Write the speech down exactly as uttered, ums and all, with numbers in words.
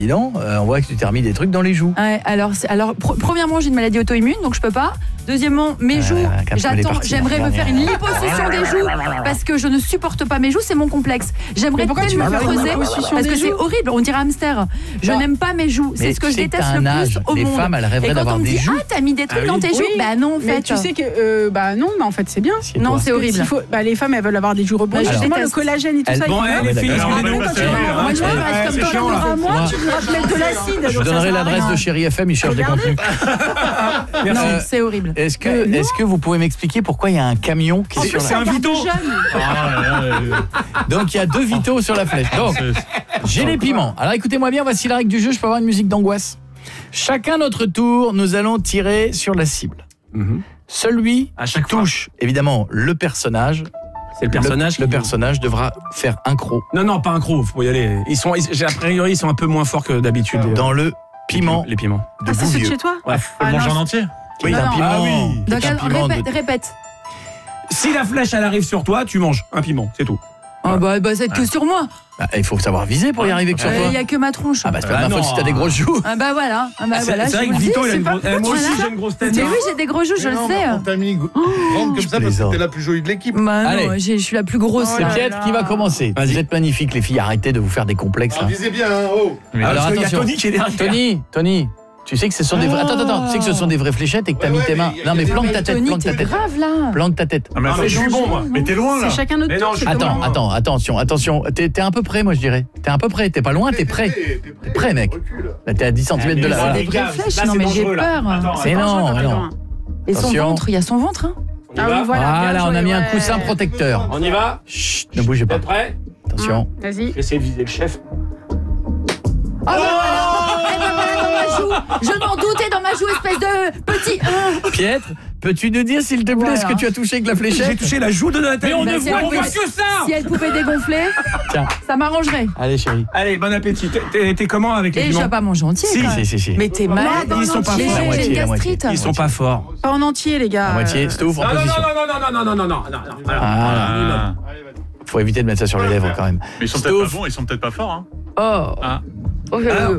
Dis donc, euh, on voit que tu t'es remis des trucs dans les joues. Ouais, alors, alors pr- premièrement, j'ai une maladie auto-immune, donc je peux pas. Deuxièmement, mes Euh, joues, Captain, elle est j'attends, partie, j'aimerais la me faire une dernière. liposuction des joues parce que je ne supporte pas mes joues, c'est mon complexe. J'aimerais pourquoi tu tellement veux me faire une creuser liposuction parce des que c'est joues horrible, on dirait hamster. Je Bah, n'aime pas mes joues, mais c'est ce que tu je sais que déteste t'as le un plus âge, au les monde. femmes, elles rêveraient Et quand d'avoir on me des dit joues. ah, t'as mis des trucs Ah dans oui. tes joues, Oui. bah non en Mais fait. tu sais que euh, bah non, mais en fait c'est bien. Assieds-toi. Non, c'est horrible. Il faut, bah, les femmes elles veulent avoir des joues rebondies. Bah, je Justement le déteste. collagène et tout Elle- ça. Bon, il faut- eh, les filles, d'accord. excusez-nous. Moi, Quand tu Ouais, vas- ouais, moi, je ouais, reste ouais, comme c'est toi, chiant, on là. aura moi, Moi, tu devras te mettre de l'acide. Je vous donnerai l'adresse de Chéri F M, il cherche des contenus. Non, Euh, c'est horrible. Est-ce que, est-ce que vous pouvez m'expliquer pourquoi il y a un camion qui est En sur plus, la... c'est un Vito. Vito jeune. Donc il y a deux Vitos sur la flèche. Donc j'ai les piments. Alors écoutez-moi bien, voici la règle du jeu, je peux avoir une musique d'angoisse. Chacun notre tour, nous allons tirer sur la cible. Mhm. Celui À qui chaque fois. touche évidemment le personnage, C'est le personnage. le, le qui- personnage devra faire un croc Non, non, pas un croc, faut y aller. Ils sont, ils- j'ai- a priori, ils sont un peu moins forts que d'habitude. les- dans le piment Les piments. de Ah, c'est ceux de Bouvieux. chez toi Ouais. Faut le Ah, manger non, en entier. Oui, Non, un non. piment. Ah oui. c'est Donc un alors, piment de- répète, répète. Si la flèche, elle arrive sur toi, tu manges un piment, c'est tout. Oh, bah, bah c'est que sur moi. Bah, il faut savoir viser pour y arriver que sur Il toi. y a que ma tronche. Ah bah c'est pas Ah ma faute non. si t'as des grosses joues. Ah bah voilà. Ah bah c'est voilà, c'est je vrai vous que le Vito, dis, il a c'est une pas- grosse. eh, Moi aussi, Voilà. j'ai une grosse tête. Mais hein. oui, j'ai des gros joues, je le Non, sais. mais on t'a mis grande comme ça parce que plaisante. t'es la plus jolie de l'équipe. Bah Allez. non, j'ai- je suis la plus grosse. Oh C'est là. là Piètre là. qui va commencer. Vas-y. Vous êtes magnifiques les filles, arrêtez de vous faire des complexes. Ah, hein. visez bien, hein, oh. Alors Parce qu'il y a attention. Tony qui est derrière. Tony, Tony, tu sais que ce sont des vrais... Attends, attends, attends. Tu sais que ce sont des vraies fléchettes et que t'as Ouais, mis ouais, tes mais mains. il y a- Non mais il y a planque des- ta tête, Tony, planque ta t'es tête. grave là. Planque ta tête. Ah, mais Ah, attends, mais je suis dangereux, bon, moi. non. Mais t'es loin, là. C'est chacun notre Mais tour. non, c'est Attends, comment attends, attention, attention. T'es t'es un peu près, moi je dirais. T'es un peu près, t'es pas loin, t'es prêt. T'es prêt, mec. Recule. Là, t'es à dix centimètres de là. C'est voilà. des vraies flèches. Non mais j'ai peur. C'est non, Pas non. loin. Et son Attention. ventre, il y a son ventre. Hein. On y Ah oui, va. voilà. Voilà, bien on a joué, mis un ouais. coussin protecteur. On y va. Chut, ne bougez pas. T'es prêt? Attention. Vas-y. Je vais essayer de viser le chef. Oh bah voilà. Eh ben voilà dans ma joue. Je m'en doutais dans ma joue, espèce de petit. Ah. Piètre, peux-tu nous dire s'il te plaît Voilà. ce que tu as touché avec la J'ai fléchette? touché la joue de Nathalie. Mais on ne Bah, voit on que- voit que ça. Si elle pouvait dégonfler, Tiens, ça m'arrangerait. allez chérie. Allez, bon appétit. T'es- T'es t'es comment avec les Et je piments? vais pas manger entier. Si, quoi. Si, si, si. Mais t'es malade. ils sont pas J'ai- forts. j'ai- La moitié, J'ai la une moitié. gastrite. Ils sont pas forts. Pas en entier les gars. À moitié, c'est ouf en Non, non, non, position. non, non, non, non, non, non, non, non, non. Voilà. Allez, vas-y. Faut éviter de mettre ça sur les lèvres quand même. Mais ils sont C'est peut-être ouf. pas bons, ils sont peut-être pas forts. Hein. Oh. Ah. Oh, je- Alors,